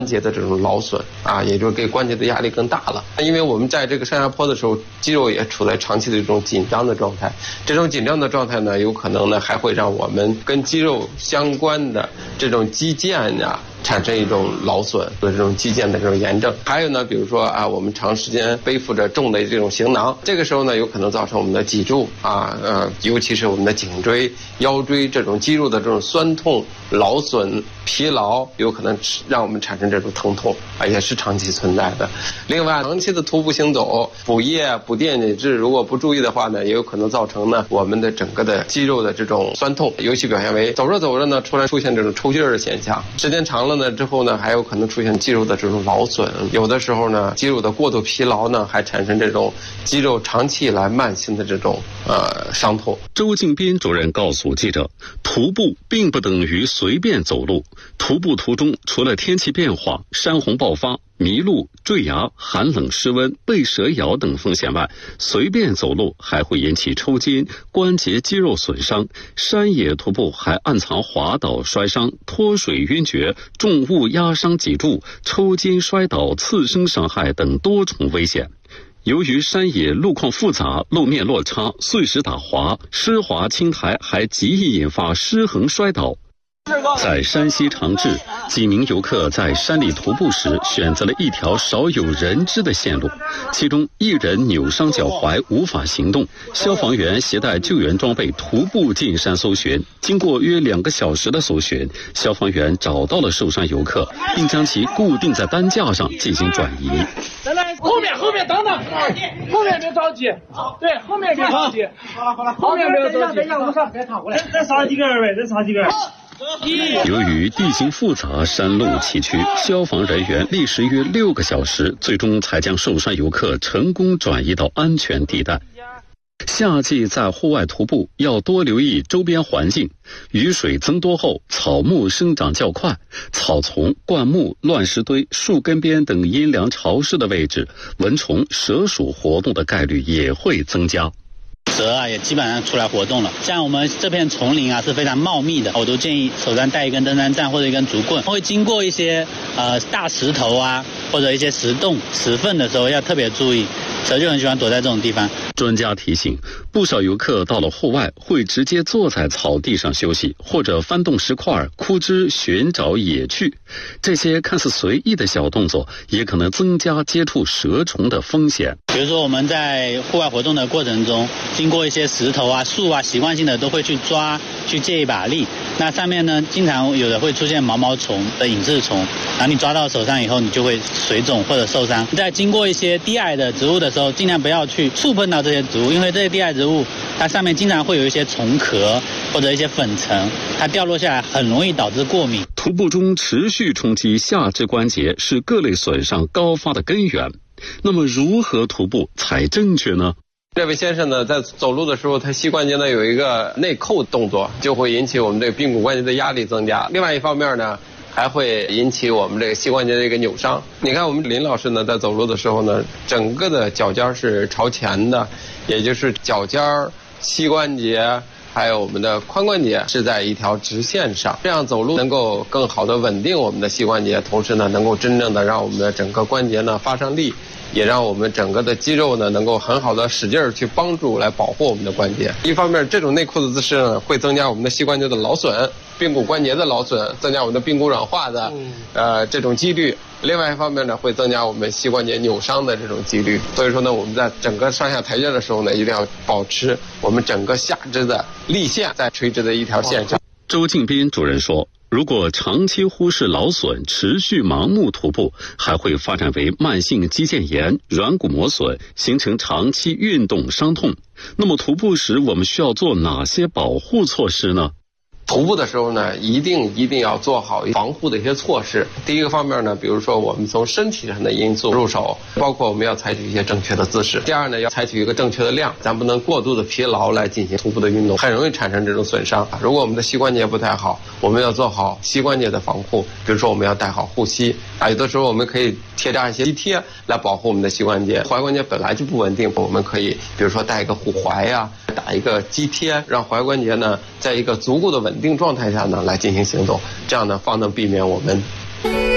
节的这种劳损啊，也就是给关节的压力更大了。因为我们在这个上下坡的时候，肌肉也处在长期的这种紧张的状态。这种紧张的状态呢，有可能呢还会让我们跟肌肉相关的这种肌腱呀产生一种劳损的这种肌腱的这种炎症。还有呢，比如说啊，我们长时间背负着重的这种行囊，这个时候呢，有可能造成我们的脊柱啊，尤其是我们的颈椎、腰椎这种肌肉的这种酸痛、劳损、疲劳，有可能让我们产生这种疼痛，也是长期存在的。另外，长期的徒步行走、补液、补电解质，如果不注意的话呢，也有可能造成呢我们的整个的肌肉的这种酸痛，尤其表现为走着走着呢，突然出现这种抽筋儿的现象，时间长了呢之后呢，还有可能出现肌肉的这种劳损，有的时候呢，肌肉的过度疲劳呢，还产生这种肌肉长期以来慢性的这种伤痛。 周敬斌主任告诉记者，徒步并不等于随便走路，徒步途中除了天气变化、山洪爆发、迷路、坠崖、寒冷湿温、被蛇咬等风险外，随便走路还会引起抽筋、关节肌肉损伤。山野徒步还暗藏滑倒摔伤、脱水晕厥、重物压伤脊柱、抽筋摔倒、次生伤害等多重危险。由于山野路况复杂、路面落差、碎石打滑、湿滑青苔，还极易引发失衡摔倒。在山西长治，几名游客在山里徒步时选择了一条少有人知的线路，其中一人扭伤脚踝无法行动，消防员携带救援装备徒步进山搜寻。经过约2个小时的搜寻，消防员找到了受伤游客，并将其固定在担架上进行转移。 后面等等，后面别着急，对，后面别着急，好了，后面别着急，再杀几个人，再杀几个人。 由于地形复杂、山路崎岖，消防人员历时约6个小时，最终才将受伤游客成功转移到安全地带。夏季在户外徒步要多留意周边环境，雨水增多后，草木生长较快，草丛、灌木、乱石堆、树根边等阴凉潮湿的位置，蚊虫、蛇鼠活动的概率也会增加。 蛇啊也基本上出来活动了，像我们这片丛林啊是非常茂密的，我都建议手上带一根登山杖或者一根竹棍，会经过一些大石头啊或者一些石洞、石缝的时候要特别注意，蛇就很喜欢躲在这种地方。 专家提醒，不少游客到了户外会直接坐在草地上休息，或者翻动石块、枯枝寻找野趣。这些看似随意的小动作，也可能增加接触蛇虫的风险。 比如说我们在户外活动的过程中，经过一些石头啊、树啊，习惯性的都会去抓，去借一把力。那上面呢，经常有的会出现毛毛虫的隐翅虫，然后你抓到手上以后，你就会水肿或者受伤。在经过一些低矮的植物的时候，尽量不要去触碰到这些植物，因为这些低矮植物它上面经常会有一些虫壳或者一些粉尘，它掉落下来很容易导致过敏。 徒步中持续冲击下肢关节是各类损伤高发的根源。那么如何徒步才正确呢？ 这位先生呢，在走路的时候，他膝关节呢有一个内扣动作，就会引起我们这个髌骨关节的压力增加。另外一方面呢，还会引起我们这个膝关节的一个扭伤。你看我们林老师呢，在走路的时候呢，整个的脚尖是朝前的，也就是脚尖、膝关节还有我们的髋关节是在一条直线上，这样走路能够更好的稳定我们的膝关节，同时呢，能够真正的让我们的整个关节呢发上力，也让我们整个的肌肉呢能够很好的使劲儿去帮助来保护我们的关节。一方面，这种内扣的姿势呢，会增加我们的膝关节的劳损、髌骨关节的劳损，增加我们的髌骨软化的这种几率。另外一方面呢，会增加我们膝关节扭伤的这种几率。所以说呢，我们在整个上下台阶的时候呢，一定要保持我们整个下肢的力线在垂直的一条线上。 周敬斌主任说，如果长期忽视劳损，持续盲目徒步，还会发展为慢性肌腱炎、软骨磨损，形成长期运动伤痛。那么徒步时我们需要做哪些保护措施呢？ 徒步的时候呢，一定要做好防护的一些措施。第一个方面呢，比如说我们从身体上的因素入手，包括我们要采取一些正确的姿势。第二呢，要采取一个正确的量，咱不能过度的疲劳来进行徒步的运动，很容易产生这种损伤。如果我们的膝关节不太好，我们要做好膝关节的防护，比如说我们要戴好护膝啊，有的时候我们可以贴扎一些肌贴来保护我们的膝关节。踝关节本来就不稳定，我们可以比如说戴一个护踝呀，打一个肌贴，让踝关节呢在一个足够的稳定状态下呢来进行行动，这样呢方能避免我们